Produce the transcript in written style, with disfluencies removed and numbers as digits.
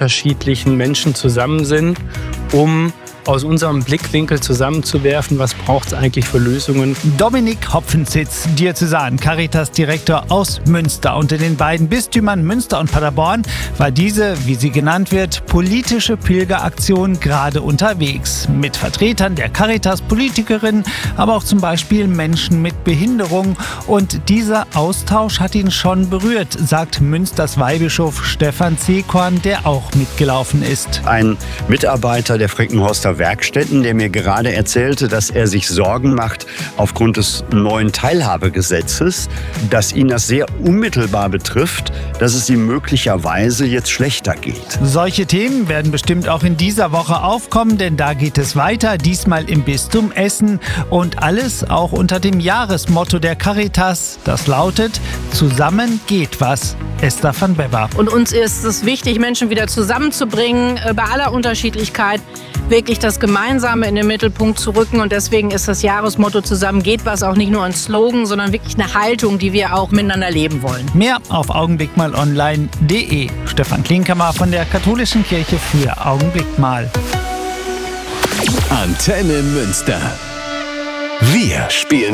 unterschiedlichen Menschen zusammen sind, um aus unserem Blickwinkel zusammenzuwerfen, was braucht es eigentlich für Lösungen. Dominik Hopfensitz, Diözesan Caritas-Direktor aus Münster. Unter den beiden Bistümern Münster und Paderborn war diese, wie sie genannt wird, politische Pilgeraktion gerade unterwegs. Mit Vertretern der Caritas, Politikerinnen, aber auch zum Beispiel Menschen mit Behinderung. Und dieser Austausch hat ihn schon berührt, sagt Münsters Weihbischof Stefan Zekorn, der auch mitgelaufen ist. Ein Mitarbeiter der Frankenhorster Werkstätten, der mir gerade erzählte, dass er sich Sorgen macht aufgrund des neuen Teilhabegesetzes, dass ihn das sehr unmittelbar betrifft, dass es ihm möglicherweise jetzt schlechter geht. Solche Themen werden bestimmt auch in dieser Woche aufkommen, denn da geht es weiter, diesmal im Bistum Essen und alles auch unter dem Jahresmotto der Caritas, das lautet: Zusammen geht was. Esther van Bebber. Und uns ist es wichtig, Menschen wieder zusammenzubringen, bei aller Unterschiedlichkeit wirklich das Gemeinsame in den Mittelpunkt zu rücken. Und deswegen ist das Jahresmotto Zusammen geht was auch nicht nur ein Slogan, sondern wirklich eine Haltung, die wir auch miteinander leben wollen. Mehr auf augenblickmalonline.de. Stefan Klinkhammer von der Katholischen Kirche für Augenblick mal. Antenne Münster. Wir spielen